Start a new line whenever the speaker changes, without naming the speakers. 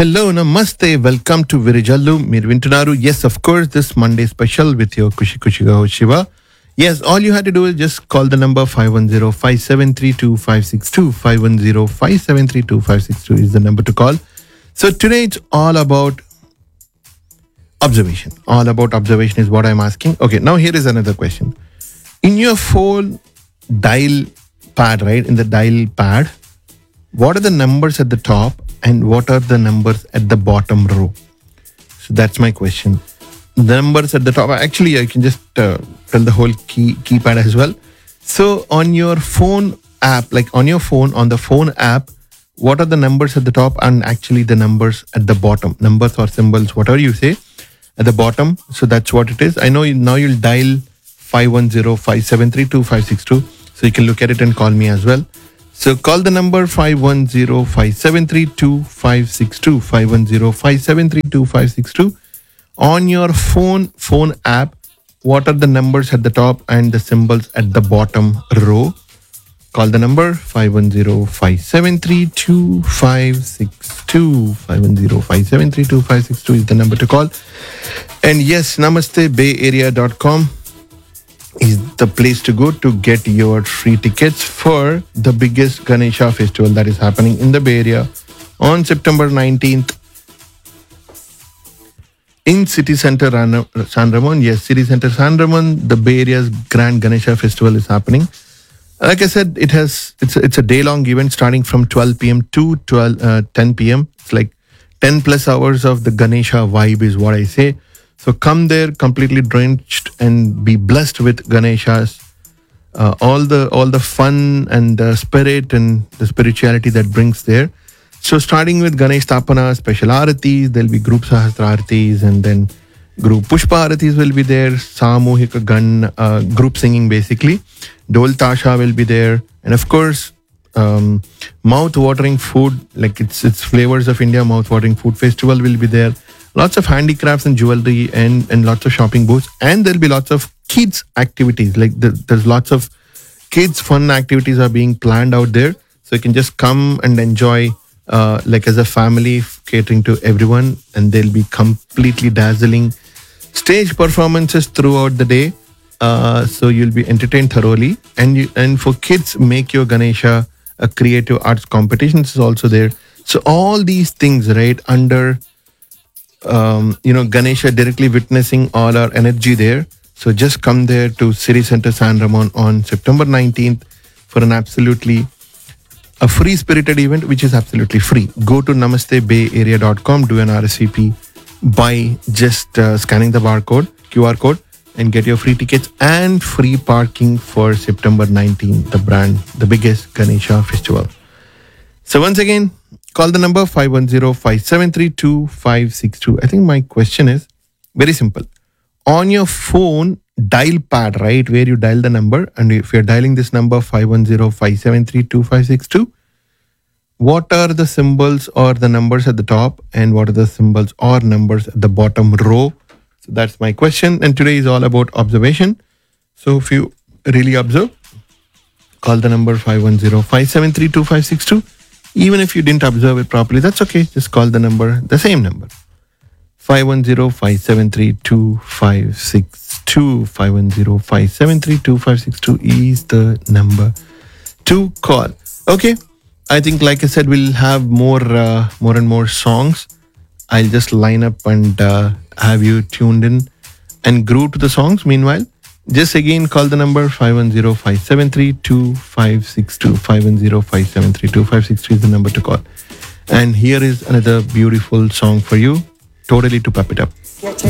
Hello, namaste. Welcome to Virijallu. Meer Vintunaru. Yes, of course, this Monday special with your Kushi Kushi Gaho Shiva. Yes, all you had to do is just call the number 510-573-2562. 510-573-2562 is the number to call. So today it's all about observation. All about observation is what I'm asking. Okay, now here is another question. In your phone dial pad, right? In the dial pad, what are the numbers at the top and what are the numbers at the bottom row? So that's my question. The numbers at the top, actually, I can just tell the whole keypad as well. So on your phone app, like on your phone, on the phone app, what are the numbers at the top and actually the numbers at the bottom? Numbers or symbols, whatever you say, at the bottom. So that's what it is. I know now you'll dial 510-573-2562. So you can look at it and call me as well. So call the number 510-573-2562. 510-573-2562. On your phone app, what are the numbers at the top and the symbols at the bottom row? Call the number 510-573-2562. 510-573-2562 is the number to call. And yes, namastebayarea.com is the place to go to get your free tickets for the biggest Ganesha festival that is happening in the Bay Area on September 19th in City Center San Ramon. Yes, City Center San Ramon, the Bay Area's grand Ganesha festival is happening. Like I said, it's a day-long event starting from 12 p.m. to 10 p.m. It's like 10 plus hours of the Ganesha vibe is what I say. So come there completely drenched and be blessed with Ganeshas. All the fun and the spirit and the spirituality that brings there. So starting with Ganesh Tapana, special Aaratis, there'll be group Sahasra Aaratis and then group Pushpa Aaratis will be there. Samuhika Gan, group singing basically. Dol Tasha will be there. And of course, mouth-watering food, like it's Flavors of India mouth-watering food festival will be there. Lots of handicrafts and jewelry and lots of shopping booths. And there'll be lots of kids activities. Like there's lots of kids fun activities are being planned out there. So you can just come and enjoy like as a family, catering to everyone. And there'll be completely dazzling stage performances throughout the day. So you'll be entertained thoroughly. And for kids, Make Your Ganesha, a creative arts competitions is also there. So all these things, right, under Ganesha directly witnessing all our energy there. So just come there to City Center San Ramon on September 19th for an absolutely a free-spirited event, which is absolutely free. Go to namastebayarea.com, do an RSVP by just scanning the QR code, and get your free tickets and free parking for September 19th, the biggest Ganesha festival. So once again, call the number 510-573-2562. I think my question is very simple. On your phone dial pad, right, where you dial the number, and if you're dialing this number 510-573-2562, what are the symbols or the numbers at the top and what are the symbols or numbers at the bottom row? So that's my question. And today is all about observation. So if you really observe, call the number 510-573-2562. Even if you didn't observe it properly, that's okay. Just call the same number. 510-573-2562. 510-573-2562 is the number to call. Okay. I think, like I said, we'll have more and more songs. I'll just line up and have you tuned in and groove to the songs. Meanwhile, just again call the number 510-573-2562. 510-573-2562 is the number to call. And here is another beautiful song for you, totally to pep it up.